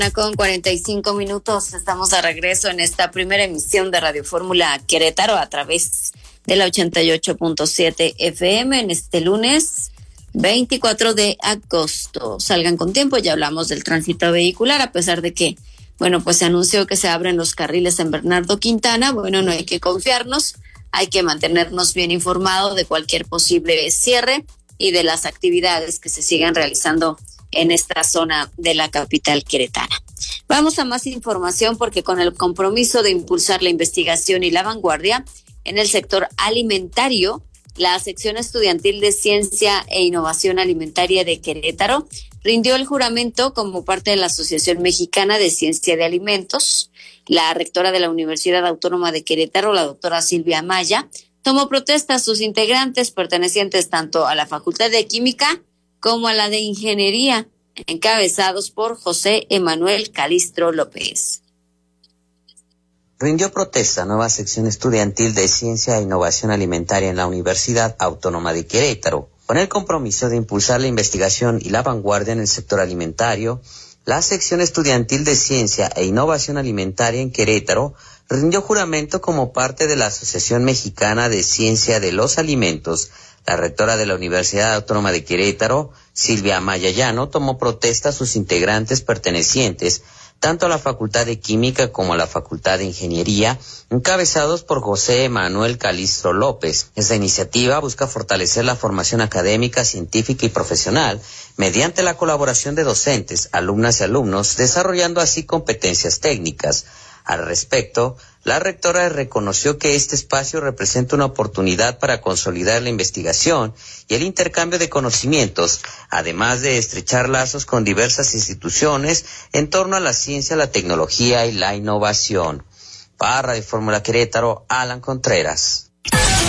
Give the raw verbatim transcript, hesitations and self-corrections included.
Con cuarenta y cinco minutos, estamos de regreso en esta primera emisión de Radio Fórmula Querétaro a través de la ochenta y ocho punto siete F M en este lunes veinticuatro de agosto. Salgan con tiempo, ya hablamos del tránsito vehicular, a pesar de que, bueno, pues se anunció que se abren los carriles en Bernardo Quintana. Bueno, no hay que confiarnos, hay que mantenernos bien informados de cualquier posible cierre y de las actividades que se sigan realizando en esta zona de la capital queretana. Vamos a más información porque con el compromiso de impulsar la investigación y la vanguardia en el sector alimentario, la sección estudiantil de Ciencia e Innovación Alimentaria de Querétaro rindió el juramento como parte de la Asociación Mexicana de Ciencia de Alimentos. La rectora de la Universidad Autónoma de Querétaro, la doctora Silvia Maya, tomó protesta a sus integrantes pertenecientes tanto a la Facultad de Química como a la de Ingeniería, encabezados por José Emanuel Calistro López. Rindió protesta nueva sección estudiantil de Ciencia e Innovación Alimentaria en la Universidad Autónoma de Querétaro. Con el compromiso de impulsar la investigación y la vanguardia en el sector alimentario, la sección estudiantil de Ciencia e Innovación Alimentaria en Querétaro rindió juramento como parte de la Asociación Mexicana de Ciencia de los Alimentos. La rectora de la Universidad Autónoma de Querétaro, Silvia Maya Llano, tomó protesta a sus integrantes pertenecientes tanto a la Facultad de Química como a la Facultad de Ingeniería, encabezados por José Emanuel Calistro López. Esta iniciativa busca fortalecer la formación académica, científica y profesional mediante la colaboración de docentes, alumnas y alumnos, desarrollando así competencias técnicas. Al respecto, la rectora reconoció que este espacio representa una oportunidad para consolidar la investigación y el intercambio de conocimientos, además de estrechar lazos con diversas instituciones en torno a la ciencia, la tecnología y la innovación. Para Radio Fórmula Querétaro, Alan Contreras.